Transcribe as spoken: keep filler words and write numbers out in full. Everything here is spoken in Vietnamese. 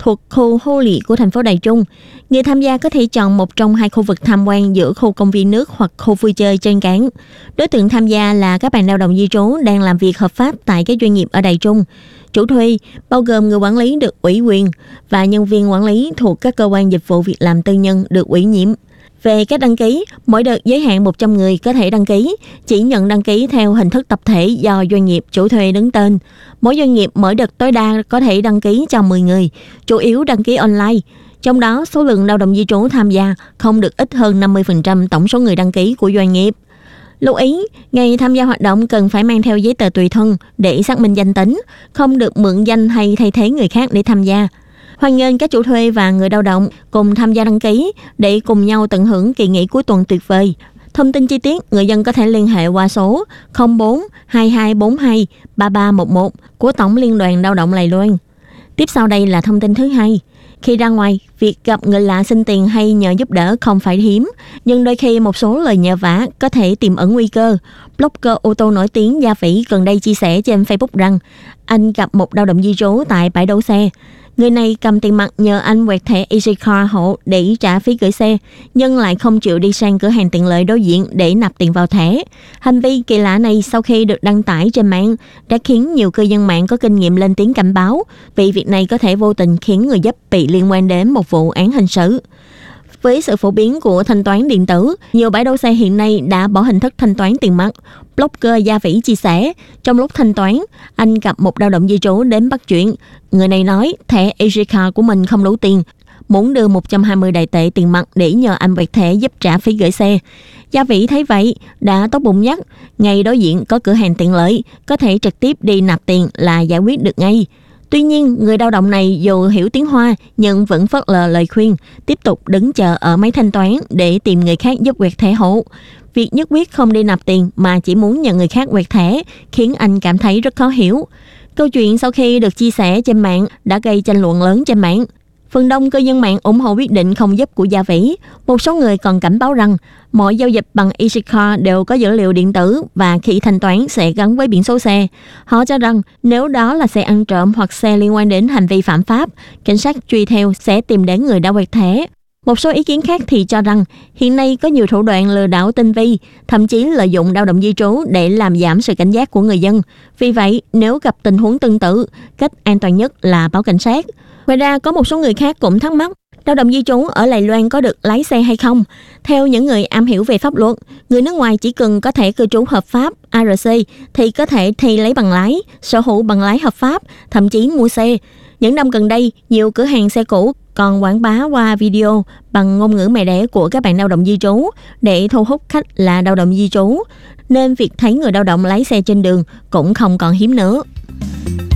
thuộc khu Hô Lị của thành phố Đài Trung. Người tham gia có thể chọn một trong hai khu vực tham quan giữa khu công viên nước hoặc khu vui chơi trên cảng. Đối tượng tham gia là các bạn lao động di trú đang làm việc hợp pháp tại các doanh nghiệp ở Đài Trung. Chủ thuê bao gồm người quản lý được ủy quyền và nhân viên quản lý thuộc các cơ quan dịch vụ việc làm tư nhân được ủy nhiệm. Về cách đăng ký, mỗi đợt giới hạn một trăm người có thể đăng ký, chỉ nhận đăng ký theo hình thức tập thể do doanh nghiệp chủ thuê đứng tên. Mỗi doanh nghiệp mỗi đợt tối đa có thể đăng ký cho mười người, chủ yếu đăng ký online. Trong đó, số lượng lao động di trú tham gia không được ít hơn năm mươi phần trăm tổng số người đăng ký của doanh nghiệp. Lưu ý, ngày tham gia hoạt động cần phải mang theo giấy tờ tùy thân để xác minh danh tính, không được mượn danh hay thay thế người khác để tham gia. Hoan nghênh các chủ thuê và người lao động cùng tham gia đăng ký để cùng nhau tận hưởng kỳ nghỉ cuối tuần tuyệt vời. Thông tin chi tiết, người dân có thể liên hệ qua số không bốn hai hai bốn hai ba ba một một của Tổng Liên đoàn Lao động Đài Loan. Tiếp sau đây là thông tin thứ hai. Khi ra ngoài, việc gặp người lạ xin tiền hay nhờ giúp đỡ không phải hiếm, nhưng đôi khi một số lời nhờ vả có thể tiềm ẩn nguy cơ. Blogger ô tô nổi tiếng Gia Vĩ gần đây chia sẻ trên Facebook rằng anh gặp một lao động di trú tại bãi đỗ xe. Người này cầm tiền mặt nhờ anh quẹt thẻ EasyCard hộ để trả phí gửi xe, nhưng lại không chịu đi sang cửa hàng tiện lợi đối diện để nạp tiền vào thẻ. Hành vi kỳ lạ này sau khi được đăng tải trên mạng đã khiến nhiều cư dân mạng có kinh nghiệm lên tiếng cảnh báo, vì việc này có thể vô tình khiến người giúp bị liên quan đến một vụ án hình sự. Với sự phổ biến của thanh toán điện tử, nhiều bãi đỗ xe hiện nay đã bỏ hình thức thanh toán tiền mặt. Blogger Gia Vĩ chia sẻ, trong lúc thanh toán, anh gặp một lao động di trú đến bắt chuyện. Người này nói thẻ EasyCard của mình không đủ tiền, muốn đưa một trăm hai mươi đài tệ tiền mặt để nhờ anh quẹt thẻ giúp trả phí gửi xe. Gia Vĩ thấy vậy, đã tốt bụng nhắc, ngay đối diện có cửa hàng tiện lợi, có thể trực tiếp đi nạp tiền là giải quyết được ngay. Tuy nhiên, người lao động này dù hiểu tiếng Hoa nhưng vẫn phớt lờ lời khuyên, tiếp tục đứng chờ ở máy thanh toán để tìm người khác giúp quẹt thẻ hộ. Việc nhất quyết không đi nạp tiền mà chỉ muốn nhờ người khác quẹt thẻ khiến anh cảm thấy rất khó hiểu. Câu chuyện sau khi được chia sẻ trên mạng đã gây tranh luận lớn trên mạng. Phần đông cư dân mạng ủng hộ quyết định không giúp của Gia Vĩ. Một số người còn cảnh báo rằng mọi giao dịch bằng EasyCard đều có dữ liệu điện tử và khi thanh toán sẽ gắn với biển số xe. Họ cho rằng nếu đó là xe ăn trộm hoặc xe liên quan đến hành vi phạm pháp, cảnh sát truy theo sẽ tìm đến người đã quẹt thẻ. Một số ý kiến khác thì cho rằng hiện nay có nhiều thủ đoạn lừa đảo tinh vi, thậm chí lợi dụng lao động di trú để làm giảm sự cảnh giác của người dân. Vì vậy, nếu gặp tình huống tương tự, cách an toàn nhất là báo cảnh sát. Ngoài ra, có một số người khác cũng thắc mắc, lao động di trú ở Đài Loan có được lái xe hay không? Theo những người am hiểu về pháp luật, người nước ngoài chỉ cần có thẻ cư trú hợp pháp a rờ xê thì có thể thi lấy bằng lái, sở hữu bằng lái hợp pháp, thậm chí mua xe. Những năm gần đây, nhiều cửa hàng xe cũ còn quảng bá qua video bằng ngôn ngữ mẹ đẻ của các bạn lao động di trú để thu hút khách là lao động di trú, nên việc thấy người lao động lái xe trên đường cũng không còn hiếm nữa.